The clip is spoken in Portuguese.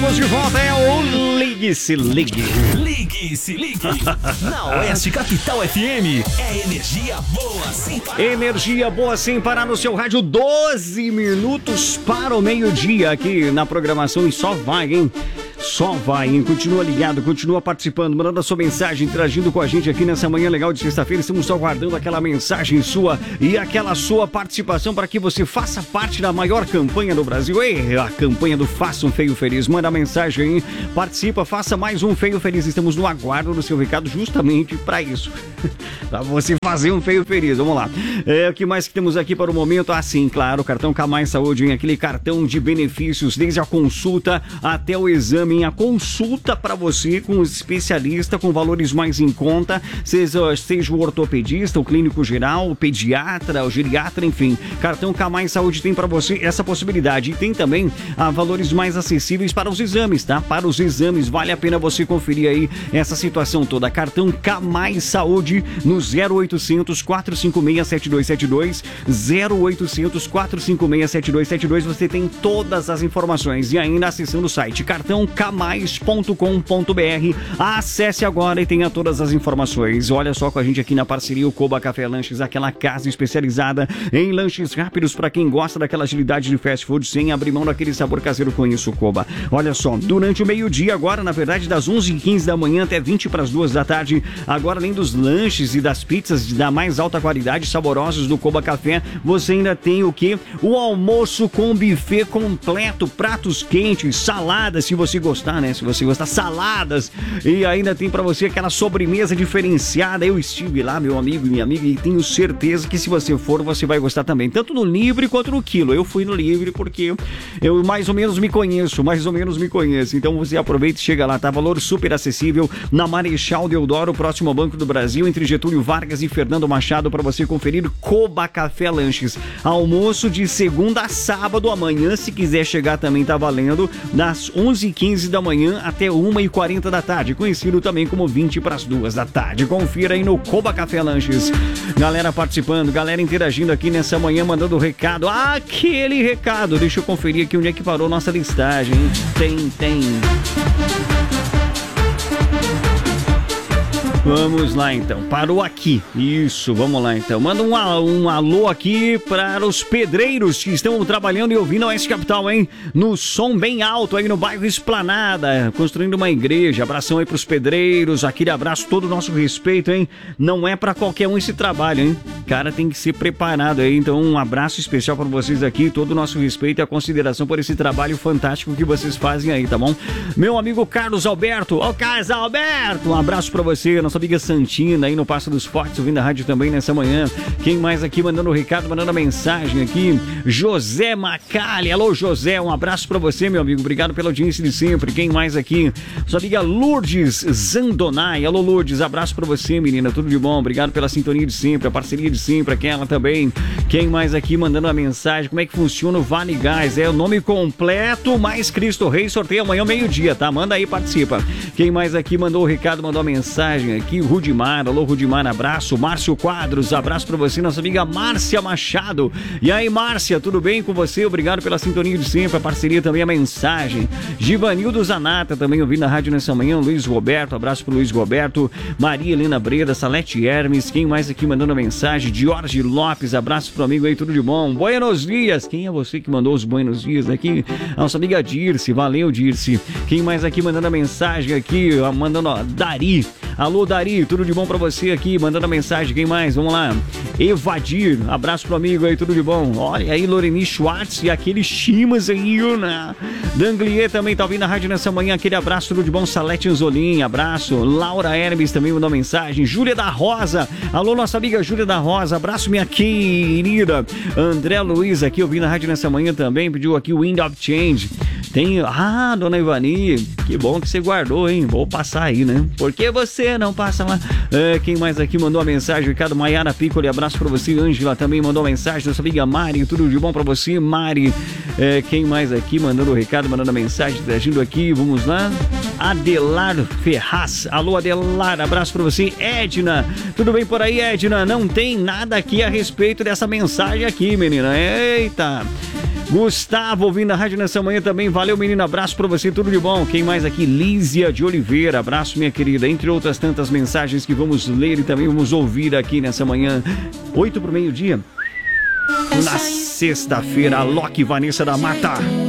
Estamos de volta, é o Ligue-se Ligue. Ligue-se Ligue. Na Oeste Capital FM, é energia boa sem parar. Energia boa sem parar no seu rádio, 12 minutos para o meio-dia aqui na programação e só vai, hein? Só vai, hein? Continua ligado, continua participando, mandando a sua mensagem, interagindo com a gente aqui nessa manhã legal de sexta-feira. Estamos só aguardando aquela mensagem sua e aquela sua participação para que você faça parte da maior campanha do Brasil. A campanha do Faça um Feio Feliz. Manda mensagem, hein? Participa, faça mais um Feio Feliz. Estamos no aguardo do seu recado justamente para isso. Para você fazer um Feio Feliz. Vamos lá. O que mais que temos aqui para o momento? Sim, claro, o cartão Camais Saúde, hein? Aquele cartão de benefícios, desde a consulta até o exame. A consulta para você com um especialista com valores mais em conta, seja o ortopedista, o clínico geral, o pediatra, o geriatra, enfim. Cartão Camais Saúde tem para você essa possibilidade. E tem também valores mais acessíveis para os exames, tá? Para os exames, vale a pena você conferir aí essa situação toda. Cartão Camais Saúde no 0800 456 7272, 0800 456 7272. Você tem todas as informações e ainda acessando o site cartão camais.com.br. Acesse agora e tenha todas as informações. Olha só com a gente aqui na parceria o Koba Café Lanches, aquela casa especializada em lanches rápidos para quem gosta daquela agilidade de fast food sem abrir mão daquele sabor caseiro. Com isso, Koba. Olha só, durante o meio-dia agora, na verdade, das 11h15 da manhã até 20 para as 2 da tarde, agora além dos lanches e das pizzas da mais alta qualidade, saborosos do Koba Café, você ainda tem o quê? O almoço com buffet completo, pratos quentes, saladas, se você gostar, né? Se você gostar, saladas, e ainda tem pra você aquela sobremesa diferenciada. Eu estive lá, meu amigo e minha amiga, e tenho certeza que se você for, você vai gostar também, tanto no livre quanto no quilo. Eu fui no livre porque eu mais ou menos me conheço, então você aproveita e chega lá, tá? Valor super acessível na Marechal Deodoro, próximo ao Banco do Brasil, entre Getúlio Vargas e Fernando Machado, pra você conferir Koba Café Lanches. Almoço de segunda a sábado, amanhã, se quiser chegar também tá valendo, das 11h15 da manhã até 1h40 da tarde, conhecido também como 20 para as 2 da tarde. Confira aí no Koba Café Lanches. Galera participando, galera interagindo aqui nessa manhã, mandando recado. Aquele recado, deixa eu conferir aqui onde é que parou nossa listagem. Tem. Vamos lá então, parou aqui. Isso, vamos lá então. Manda um alô aqui para os pedreiros que estão trabalhando e ouvindo a Oeste Capital, hein? No som bem alto aí no bairro Esplanada, construindo uma igreja. Abração aí para os pedreiros, aquele abraço, todo o nosso respeito, hein? Não é para qualquer um esse trabalho, hein? Cara, tem que ser preparado aí. Então um abraço especial para vocês aqui, todo o nosso respeito e a consideração por esse trabalho fantástico que vocês fazem aí, tá bom? Meu amigo Carlos Alberto, Carlos Alberto, um abraço para você, nossa amiga Santina aí no Passo dos Fortes, ouvindo a rádio também nessa manhã. Quem mais aqui mandando o recado, mandando a mensagem aqui? José Macali. Alô, José, um abraço pra você, meu amigo. Obrigado pela audiência de sempre. Quem mais aqui? Sua amiga Lourdes Zandonai. Alô, Lourdes, abraço pra você, menina. Tudo de bom. Obrigado pela sintonia de sempre, a parceria de sempre, aquela também. Quem mais aqui mandando a mensagem? Como é que funciona o Vale Gás? É o nome completo, mais Cristo Rei. Sorteio amanhã ao meio-dia, tá? Manda aí, participa. Quem mais aqui mandou o recado, mandou a mensagem aqui? Rudimar, alô Rudimar, abraço. Márcio Quadros, abraço pra você, nossa amiga Márcia Machado. E aí, Márcia, tudo bem com você? Obrigado pela sintonia de sempre, a parceria também, a mensagem. Givanildo Zanata também ouvindo a rádio nessa manhã. Luiz Roberto, abraço pro Luiz Roberto. Maria Helena Breda, Salete Hermes. Quem mais aqui mandando a mensagem? Jorge Lopes, abraço pro amigo aí, tudo de bom. Buenos dias. Quem é você que mandou os buenos dias aqui? A nossa amiga Dirce, valeu, Dirce. Quem mais aqui mandando a mensagem aqui? Mandando, Dari. Alô, Dari, tudo de bom pra você aqui, mandando a mensagem. Quem mais? Vamos lá. Evadir, abraço pro amigo aí, tudo de bom. Olha aí, Loreni Schwartz e aquele Chimas aí, né? Danglier também tá ouvindo a rádio nessa manhã, aquele abraço, tudo de bom. Salete Anzolim, abraço. Laura Hermes também mandou mensagem. Júlia da Rosa, alô, nossa amiga Júlia da Rosa, abraço, minha querida. André Luiz aqui ouvindo a rádio nessa manhã também, pediu aqui o Wind of Change. Tem, dona Ivani, que bom que você guardou, hein? Vou passar aí, né? Por que você não passa lá? Quem mais aqui mandou a mensagem? Ricardo Maiara Piccoli, abraço pra você. Ângela também mandou a mensagem. Nossa amiga Mari, tudo de bom pra você, Mari. Quem mais aqui mandando o recado, mandando a mensagem, interagindo aqui? Vamos lá. Adelar Ferraz, alô Adelar, abraço pra você. Edna, tudo bem por aí, Edna? Não tem nada aqui a respeito dessa mensagem aqui, menina. Eita! Gustavo, ouvindo a rádio nessa manhã também. Valeu, menino. Abraço pra você, tudo de bom. Quem mais aqui? Lísia de Oliveira. Abraço, minha querida. Entre outras tantas mensagens que vamos ler e também vamos ouvir aqui nessa manhã. 8 pro meio-dia. Na sexta-feira, Loki Vanessa da Mata.